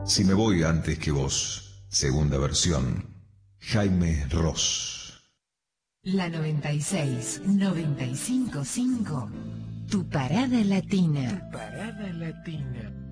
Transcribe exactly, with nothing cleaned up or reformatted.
Si me voy antes que vos, segunda versión, Jaime Ross. La noventa y seis, noventa y cinco punto cinco, tu parada latina. Tu parada latina.